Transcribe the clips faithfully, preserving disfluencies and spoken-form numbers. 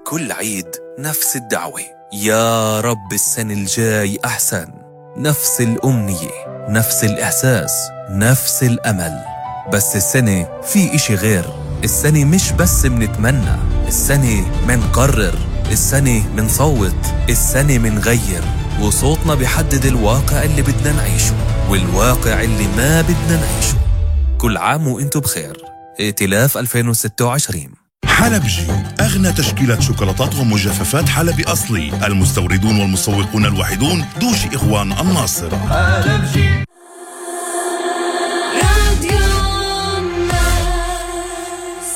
كل عيد نفس الدعوة، يا رب السنة الجاي أحسن. نفس الأمنية، نفس الإحساس، نفس الأمل. بس السنة في إشي غير. السنة مش بس منتمنى، السنة منقرر، السنة منصوت، السنة منغير. وصوتنا بيحدد الواقع اللي بدنا نعيشه والواقع اللي ما بدنا نعيشه. كل عام وانتو بخير. ائتلاف ألفين وستة وعشرين. حلبجي، أغنى تشكيلة شوكولاتات ومجففات حلبي أصلي، المستوردون والمسوقون الوحيدون دوشي إخوان الناصر. حلبجي. راديو الناس.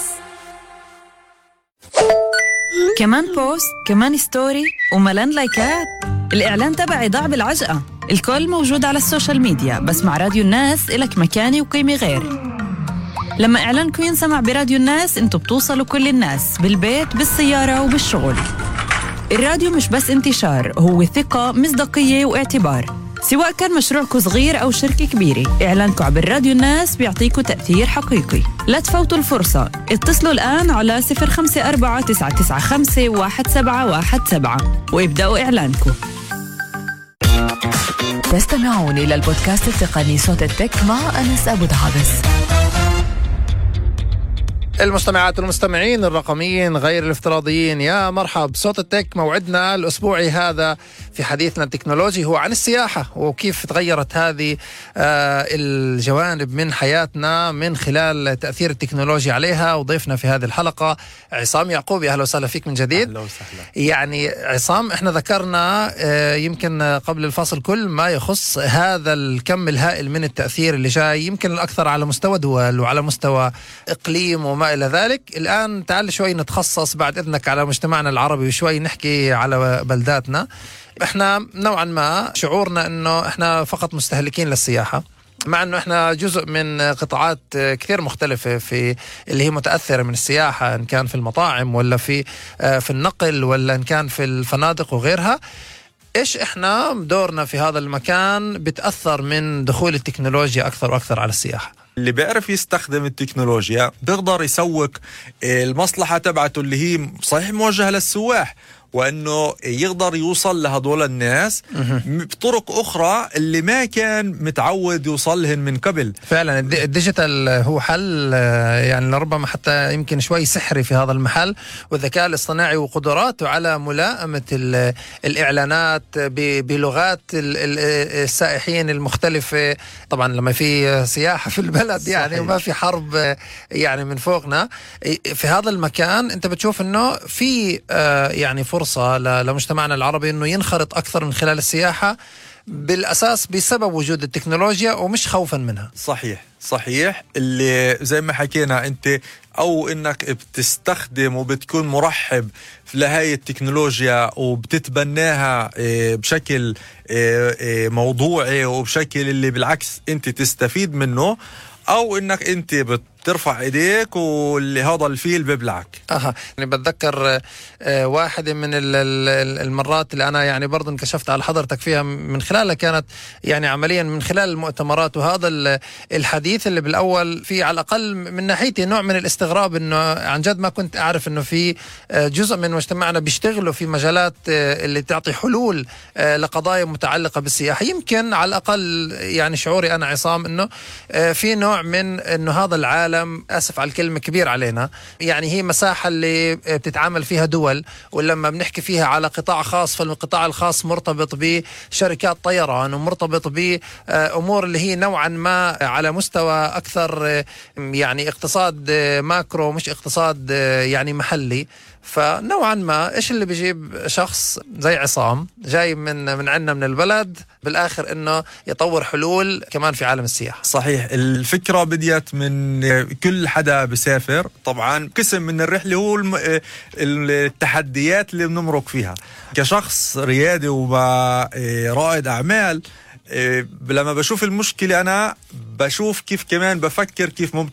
كمان بوست، كمان ستوري، وملان لايكات. الإعلان تبعي ضاع بالعجقة. الكل موجود على السوشيال ميديا، بس مع راديو الناس إلك مكاني وقيمة غير. لما إعلانكم ينسمع براديو الناس انتوا بتوصلوا كل الناس، بالبيت، بالسيارة، وبالشغل. الراديو مش بس انتشار، هو ثقة، مصداقية، واعتبار. سواء كان مشروعكم صغير أو شركة كبيرة، إعلانكم عبر راديو الناس بيعطيكم تأثير حقيقي. لا تفوتوا الفرصة، اتصلوا الآن على صفر خمسة أربعة تسعة تسعة خمسة واحد سبعة واحد سبعة وابدأوا إعلانكم. تستمعون إلى البودكاست التقني صوت التك مع أنس أبو دعابس. المستمعات والمستمعين الرقميين غير الافتراضيين، يا مرحب. صوت التك موعدنا الأسبوعي هذا في حديثنا التكنولوجي هو عن السياحة وكيف تغيرت هذه آه الجوانب من حياتنا من خلال تأثير التكنولوجيا عليها. وضيفنا في هذه الحلقة عصام يعقوبي. أهلا وسهلا فيك من جديد. أهلا وسهلا. يعني عصام، احنا ذكرنا آه يمكن قبل الفاصل كل ما يخص هذا الكم الهائل من التأثير اللي جاي، يمكن الأكثر على مستوى دول وعلى مستوى إقليم وما إلى ذلك. الآن تعال شوي نتخصص بعد إذنك على مجتمعنا العربي وشوي نحكي على بلداتنا. إحنا نوعا ما شعورنا إنه إحنا فقط مستهلكين للسياحة، مع إنه إحنا جزء من قطاعات كثير مختلفة في اللي هي متأثرة من السياحة، إن كان في المطاعم ولا في في النقل ولا إن كان في الفنادق وغيرها. إيش إحنا دورنا في هذا المكان بتأثر من دخول التكنولوجيا أكثر وأكثر على السياحة؟ اللي بيعرف يستخدم التكنولوجيا بيقدر يسوق المصلحة تبعته اللي هي صحيح موجهة للسواح، وأنه يقدر يوصل لهدول الناس بطرق أخرى اللي ما كان متعود يوصلهن من قبل. فعلا الديجيتال هو حل، يعني لربما حتى يمكن شوي سحري في هذا المحل، والذكاء الاصطناعي وقدراته على ملائمة الإعلانات بلغات السائحين المختلفة. طبعا لما في سياحة في البلد يعني وما في حرب يعني من فوقنا في هذا المكان، أنت بتشوف أنه في يعني فرصة لمجتمعنا العربي أنه ينخرط أكثر من خلال السياحة بالأساس بسبب وجود التكنولوجيا ومش خوفا منها. صحيح صحيح. اللي زي ما حكينا أنت، أو إنك بتستخدم وبتكون مرحب لهاي التكنولوجيا وبتتبناها بشكل موضوعي وبشكل اللي بالعكس أنت تستفيد منه، أو إنك أنت بترفع إيديك واللي هذا الفيل ببلعك. أها يعني بتذكر آه واحدة من المرات اللي أنا يعني برضو انكشفت على حضرتك فيها من خلالها، كانت يعني عمليا من خلال المؤتمرات، وهذا الحديث اللي بالأول في على الأقل من ناحيتي نوع من الاستغراب، إنه عن جد ما كنت أعرف إنه في جزء من مجتمعنا بيشتغلوا في مجالات اللي تعطي حلول لقضايا متعلقة بالسياحة. يمكن على الأقل يعني شعوري أنا عصام إنه في نوع من إنه هذا العالم، آسف على الكلمة، كبير علينا. يعني هي مساحة اللي بتتعامل فيها دول، ولما بنحكي فيها على قطاع خاص، فالقطاع الخاص مرتبط بشركات طيران ومرتبط بأمور اللي هي نوعا ما على مستوى أكثر يعني اقتصاد ماكرو مش اقتصاد يعني محلي. فنوعا ما إيش اللي بيجيب شخص زي عصام جاي من من عنا من البلد بالآخر إنه يطور حلول كمان في عالم السياحة؟ صحيح. الفكرة بديت من كل حدا بسافر. طبعا قسم من الرحلة هو التحديات اللي بنمرق فيها كشخص ريادي ورائد أعمال. لما بشوف المشكلة أنا بشوف كيف كمان بفكر كيف ممكن